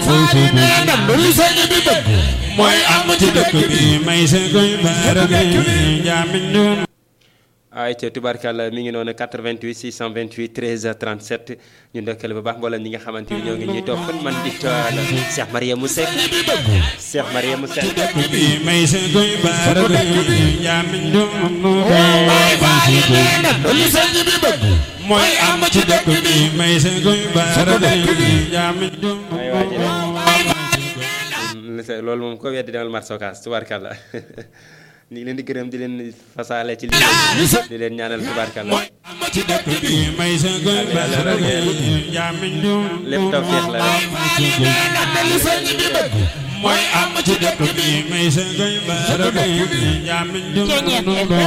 lu sëñ bi bëgg mooy am ci dëkk bi may sa koy baaragay jaamin doon ay ca tubaarkàlla mi ngi noonu 88 628 13 37 ñu ndokkale bu baax mboolem ñi nga xamante ni ñoo ngi ñuy topp man di toala Cheikh Mariamou Seck Cheikh Mariamou Seck bi may sa koy baaragay jaamin doon lu sëñ bi bëgg mooy am ci dëkk bi may sa koy baaragay jaamin doon loolu moom ko weddi demal marché Ocass tubaarkàlla ñu ngi leen di gërëm di leen fasaale ci liggéey di leen ñaanal tubaarkàlla ci dëkk bi may sa koy baaragay jaamin doon lépp tawfeex la rek mooy am ci dëkk bi may sa koy baaragay jaamin doon